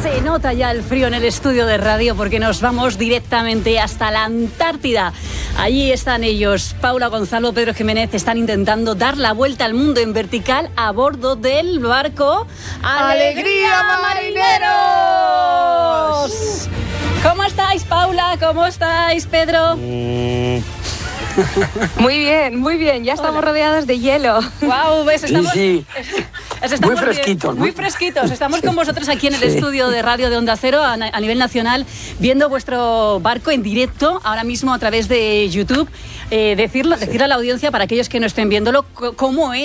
Se nota ya el frío en el estudio de radio porque nos vamos directamente hasta la Antártida. Allí están ellos, Paula, Gonzalo, Pedro Jiménez, están intentando dar la vuelta al mundo en vertical a bordo del barco ¡Alegría, marineros! ¿Cómo estáis, Paula? ¿Cómo estáis, Pedro? Muy bien, ya estamos rodeados de hielo. Wow, ¿ves? Estamos, sí. Estamos muy fresquitos. Muy fresquitos. Estamos con vosotros aquí en el estudio de radio de Onda Cero a nivel nacional, viendo vuestro barco en directo, ahora mismo a través de YouTube. Decirle a la audiencia, para aquellos que no estén viéndolo, cómo es